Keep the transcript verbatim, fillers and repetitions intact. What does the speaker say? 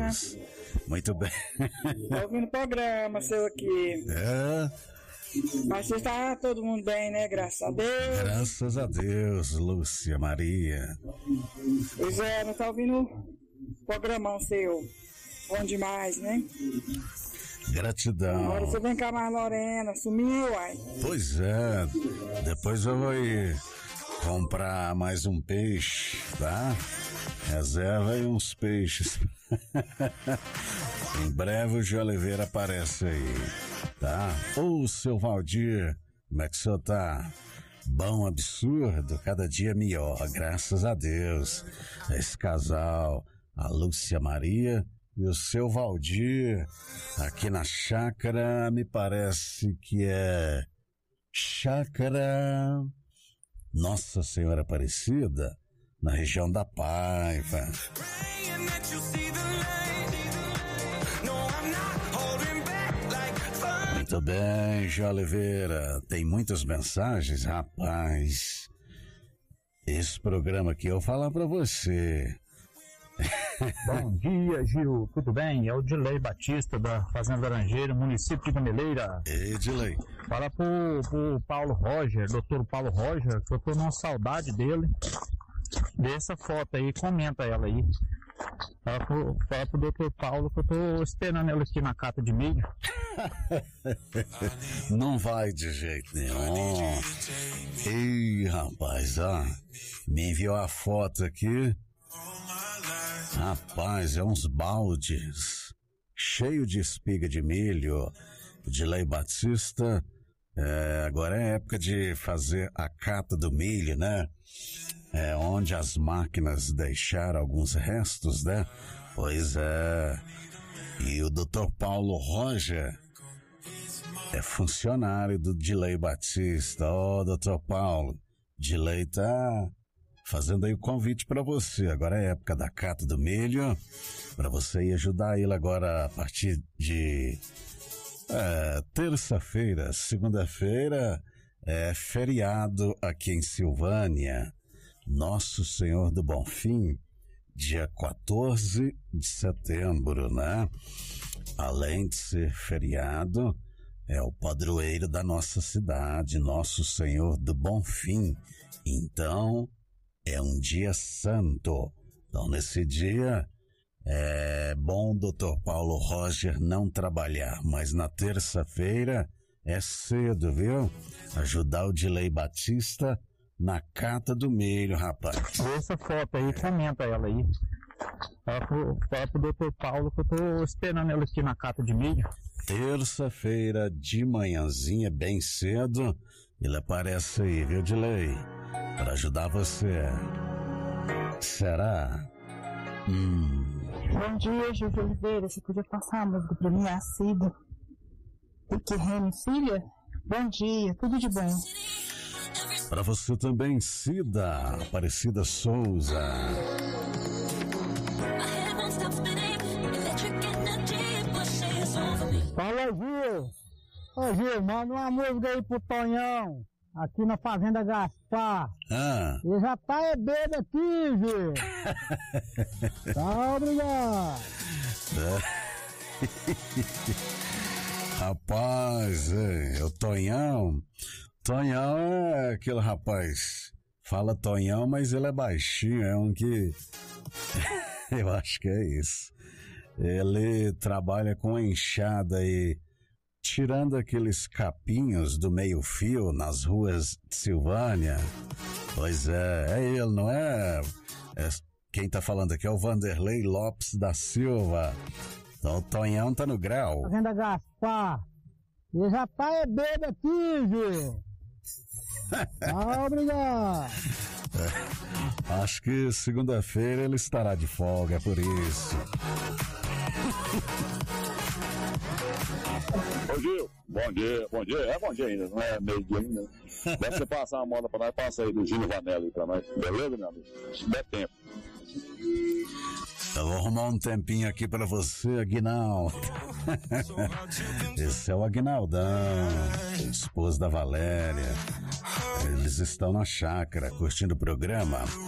Deus. Muito bem. Tô ouvindo o programa seu aqui. É. Mas você tá todo mundo bem, né? Graças a Deus. Graças a Deus, Lúcia Maria. Pois é, não tá ouvindo o programão seu. Bom demais, né? Gratidão. Agora você vem cá mais, Lorena. Sumiu, uai. Pois é. Depois eu vou ir comprar mais um peixe, tá? Reserva aí uns peixes. Em breve o Gil Oliveira aparece aí, tá? Ô, seu Valdir, como é que o senhor tá? Bom, absurdo, cada dia melhor, graças a Deus. Esse casal, a Lúcia Maria e o seu Valdir, aqui na chácara, me parece que é Chácara Nossa Senhora Aparecida, na região da Paiva. Muito bem, Gil Oliveira. Tem muitas mensagens, rapaz. Esse programa aqui eu vou falar pra você. Bom dia, Gil. Tudo bem? É o Dilei Batista, da Fazenda Laranjeira, município de Gameleira. Ei, Dilei. Fala pro, pro Paulo Roger, doutor Paulo Roger, que eu tô numa saudade dele. Vê essa foto aí, comenta ela aí. Fala pro, fala pro doutor Paulo que eu tô esperando ela aqui na cata de milho. Não vai de jeito nenhum. Ei, rapaz, ó. Me enviou a foto aqui. Rapaz, é uns baldes cheio de espiga de milho. Dilei Batista. É, agora é época de fazer a cata do milho, né? É onde as máquinas deixaram alguns restos, né? Pois é. E o doutor Paulo Roger é funcionário do Dilei Batista. Ó, oh, doutor Paulo, Dilei tá fazendo aí o convite para você. Agora é época da cata do milho, para você ir ajudar ele agora a partir de é, terça-feira, segunda-feira, é feriado aqui em Silvânia. Nosso Senhor do Bonfim, dia quatorze de setembro, né? Além de ser feriado, é o padroeiro da nossa cidade, Nosso Senhor do Bonfim. Então, é um dia santo. Então, nesse dia, é bom o doutor Paulo Roger não trabalhar, mas na terça-feira é cedo, viu? Ajudar o Dilei Batista na cata do milho, rapaz. Vê essa foto aí, comenta ela aí. Fala pro, fala pro doutor Paulo que eu tô esperando ela aqui na cata de milho. Terça-feira de manhãzinha, bem cedo, ele aparece aí, viu, Dilei? Para ajudar você. Será? Hum. Bom dia, Gil Oliveira. Você podia passar a música pra mim, a Cida? Pequeno, filha? Bom dia, tudo de bom. Para você também, Cida Aparecida Souza. Fala, Gil. Ô, Gil, manda uma música aí pro Tonhão, aqui na Fazenda Gaspar. Ah. Ele já tá é bêbado aqui, Gil. Tá, obrigado. Rapaz, é, o Tonhão... Tonhão é aquele rapaz, fala Tonhão, mas ele é baixinho, é um que... Eu acho que é isso. Ele trabalha com enxada e tirando aqueles capinhos do meio-fio nas ruas de Silvânia. Pois é, é ele, não é? é quem tá falando aqui é o Vanderlei Lopes da Silva. Então o Tonhão tá no grau. Fazenda Gaspar. Ele já tá é bêbado aqui, Gil. Ah, obrigado. É, acho que segunda-feira ele estará de folga, por isso. Ô Gil, bom dia, bom dia, é bom dia ainda, não é meio dia ainda. Deve você passar uma moda pra nós, passa aí do Gil Vanelli pra nós, beleza, meu amigo? Se der tempo. Eu vou arrumar um tempinho aqui pra você, Aguinaldo. Esse é o Aguinaldão, esposo da Valéria. Eles estão na chácara curtindo o programa.